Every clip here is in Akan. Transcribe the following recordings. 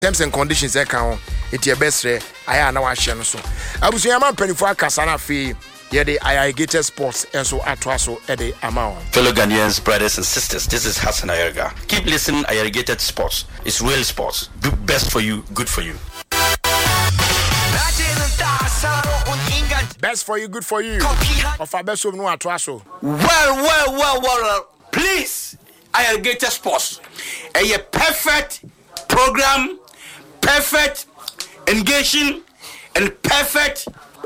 terms and conditions e kan ho it your best aya na wa hye no so abusuya man panifo akasa na fe ye the Irrigated Sports and so atwaso e the amount. Fellow Ghanaians, brothers and sisters, this is Hassan Ayerga. Keep listening. Irrigated Sports. It's real sports. Do best for you, good for you. Best for you, good for you. Of our best of no atwaso. Well. Please, Irrigated Sports. A perfect program, perfect engaging, and perfect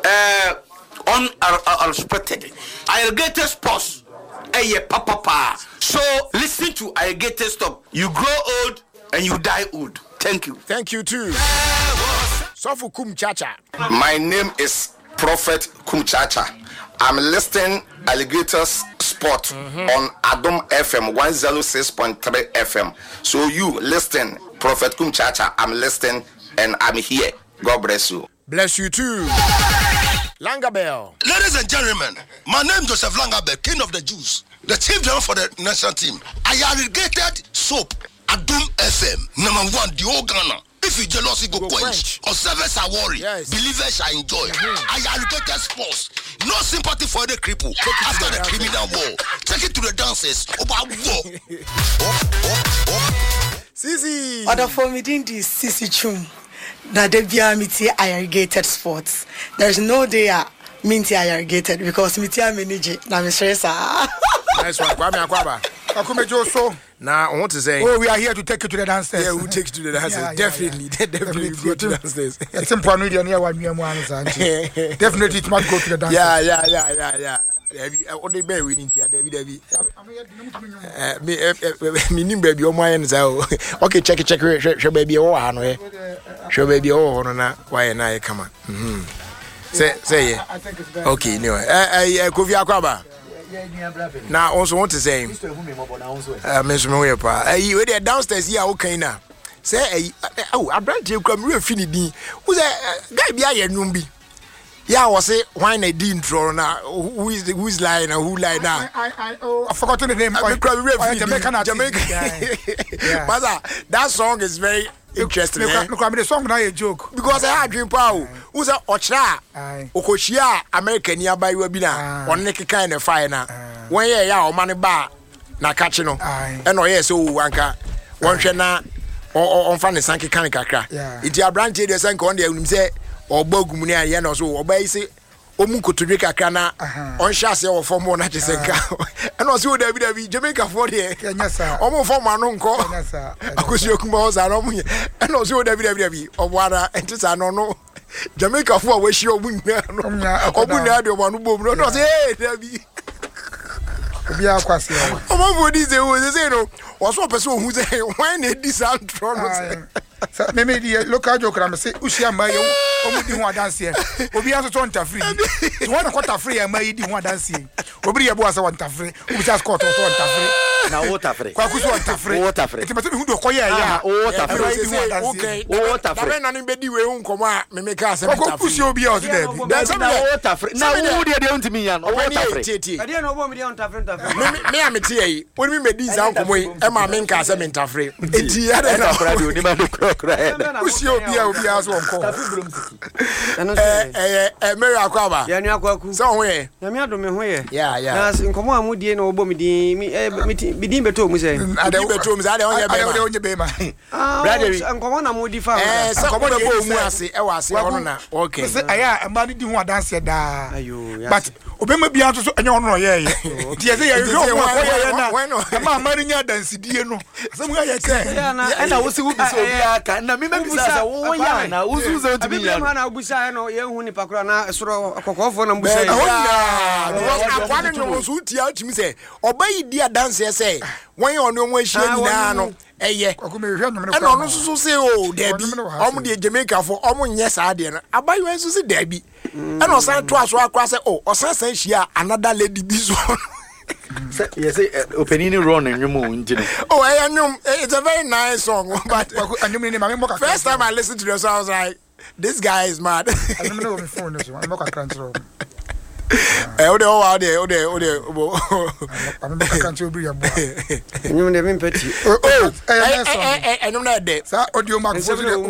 unexpected. Irrigated Sports. Papa. So listen to Irrigated Stop. You grow old and you die old. Thank you. Thank you too. Sofu Kumchacha. My name is Prophet Kumchacha. I'm listening Alligators Sport on Adom FM 106.3 FM. So you listen, Prophet Kumchacha. I'm listening and I'm here. God bless you. Bless you too. Langabell. Ladies and gentlemen, my name is Joseph Langabell, King of the Jews, the chief driver for the national team. I Irrigated Soap, Adom FM, number 1, the whole Ghana. If you jealousy go quench, or service are worry, believers shall enjoy. I Irrigated Sports. No sympathy for the cripple after the criminal war. Take it to the dances. Sisi. Other for me didn't this Sisi Chum. That they be a Irrigated Sports. There's no day minty Irrigated because me manage na me stress. Nice one. Kwame Akwaba. Akumejo so. Now, I want to say, we are here to take you to the downstairs. Yeah, we'll take you to the downstairs. Definitely go to the downstairs. It's important near definitely it must go to the downstairs. Yeah. Only bear winning here, David. Me baby, oh my okay, check. Show baby, oh, Hanwe. Show baby, oh, no, why and I come on. Say, okay, no, Kofi Akwaba. Now, also want to say, you were downstairs here, okay, now. Say, I brought you come real finity. Who's a guy be a numbi? Yeah, was it why they didn't draw now? Who's lying and who lied now? I forgot the name. Jamaica. Master, that song is very interesting. Look, I mean, the song now a joke because I had dream power. Who's a Ocha? Okoshia, American nearby webinar on Nicky kind of fire now. 1 year, or money bar, na catching. And oh, yes, oh, Wanka, one shana or Fanny Sanky Kanika. It's your branch, the Sanko on the say. Or Bogumia Yanos or Baisi Omuko to drink a cana on chassis or for more natches and and also David Jamaica for the almost for my uncle Akusiokumos and also David or water and just I don't know Jamaica for where she opened Obunadio one boom no say David. We are quasi. Oh, this was one person who said, why need this antron? Maybe the local joke, I'm saying, Ushia Mayo, Omu one dancing. Obi has a ton of free. One quarter free, and may do one dancing. Obi was a one free, who just caught on free. Now, water free. Quacus water free. Water free. It's a who do Koya, water free. Okay, water free. And anybody will come out, make us a push your be out there. That's water free. Now, who did to me? Water free. I didn't know what we don't have. Me am tea. When we made this uncle, Emma Minka Samenta free. It's Push your be as one call. Mary Aquaba. Yanyaku somewhere. Yamiado me where? Yeah. As in come on, Mudi no bomidi bidin beto mu say. I don't beto mu say on your bema. Brother, and come on Mudi fa. Come on bo mu ase e wa ase ono na. Okay. Say aya e ma di ho dance da. But obema bia so enye ono ye. Tie say you go na. E ma nya dance die no. Asem ga ye say. Na wo se wo bi so bia ka na me bisa wo ya na wo su so to bi ya. Na busa no ye hu ni pakura na soro kokofo na busa. Akwane no so tia timi say obayi dia dance say when on no hia nyina no eye. And on so say oh Debbie. Omo de Jamaica for omo nye sa de no. Abayi wen so say Debbie. And on san to aso akwa say oh osan san hia another lady bi so. Yes, opening run and you move. Oh, it's a very nice song, but first time I listened to the song, I was like, this guy is mad. I don't know my phone is. I'm not a control. I'm not You never petty. I don't know that. Audio Max.